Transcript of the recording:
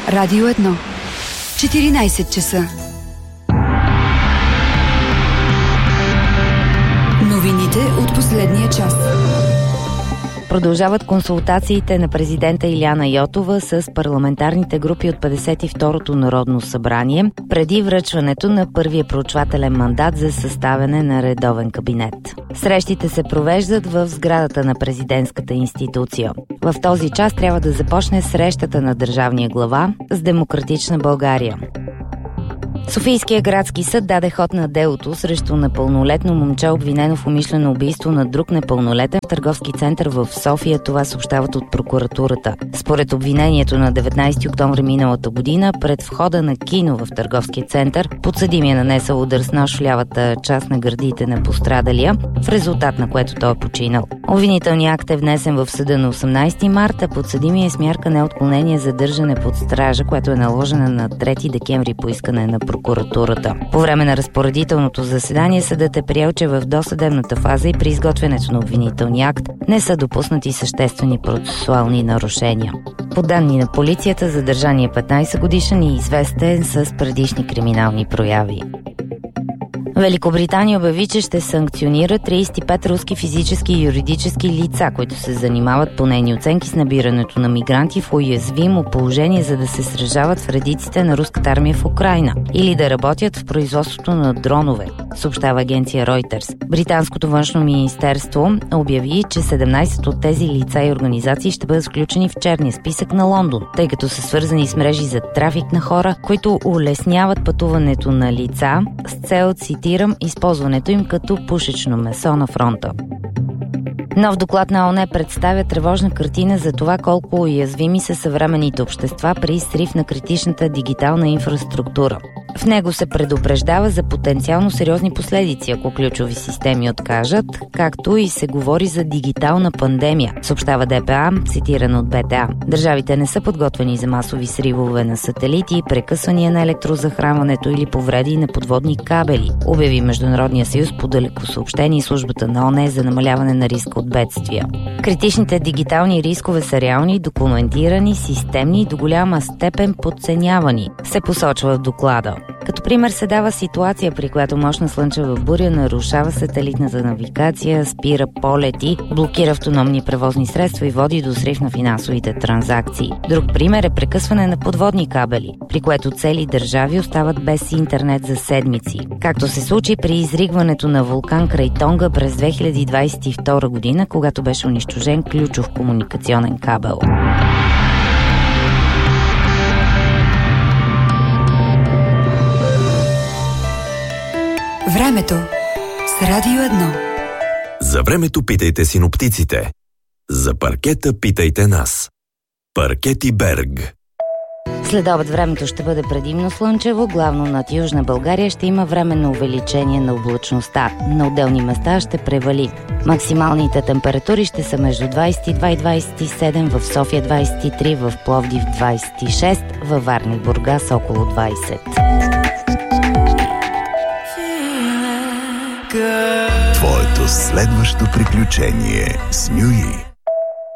Радио 1. 14 часа. Новините от последния час. Продължават консултациите на президента Илияна Йотова с парламентарните групи от 52-то Народно събрание преди връчването на първия проучвателен мандат за съставяне на редовен кабинет. Срещите се провеждат в сградата на президентската институция. В този час трябва да започне срещата на държавния глава с Демократична България. Софийския градски съд даде ход на делото срещу непълнолетно момче, обвинено в умишлено убийство на друг непълнолетен в търговски център в София. Това съобщават от прокуратурата. Според обвинението на 19 октомври миналата година, пред входа на кино в търговския център, подсъдимия нанесъл удар с нож в лявата част на гърдите на пострадалия, в резултат на което той е починал. Обвинителният акт е внесен в съда на 18 марта. Подсъдимия е с мярка неотклонение за държане под стража, което е наложена на 3 декември по искане на прокуратурата. По време на разпоредителното заседание съдът е приел, че в досъдебната фаза и при изготвянето на обвинителния акт не са допуснати съществени процесуални нарушения. По данни на полицията, задържаният 15 годишен и известен с предишни криминални прояви. Великобритания обяви, че ще санкционира 35 руски физически и юридически лица, които се занимават по нейни оценки с набирането на мигранти в уязвимо положение, за да се сражават в редиците на руската армия в Украйна или да работят в производството на дронове, съобщава агенция Reuters. Британското външно министерство обяви, че 17 от тези лица и организации ще бъдат включени в черния списък на Лондон, тъй като са свързани с мрежи за трафик на хора, които улесняват пътуването на лица с цел, цитирам, използването им като пушечно месо на фронта. Нов доклад на ООН представя тревожна картина за това колко уязвими са съвременните общества при срив на критичната дигитална инфраструктура. В него се предупреждава за потенциално сериозни последици, ако ключови системи откажат, както и се говори за дигитална пандемия, съобщава ДПА, цитирано от БТА. Държавите не са подготвени за масови сривове на сателити, прекъсвания на електрозахранването или повреди на подводни кабели, обяви Международния съюз по далекосъобщение и службата на ООН за намаляване на риска от бедствия. Критичните дигитални рискове са реални, документирани, системни и до голяма степен подценявани, се посочва в доклада. Като пример се дава ситуация, при която мощна слънчева буря нарушава сателитната навигация, спира полети, блокира автономни превозни средства и води до срив на финансовите транзакции. Друг пример е прекъсване на подводни кабели, при което цели държави остават без интернет за седмици. Както се случи при изригването на вулкан край Тонга през 2022 година, когато беше унищожен ключов комуникационен кабел. Времето с Радио 1. За времето питайте синоптиците. За паркета питайте нас. Паркети Берг. След обед времето ще бъде предимно слънчево, главно над Южна България ще има временно увеличение на облачността. На отделни места ще превали. Максималните температури ще са между 22 и 27, в София 23, в Пловдив 26, във Варна и Бургас около 20. Твоето следващо приключение с Нюи.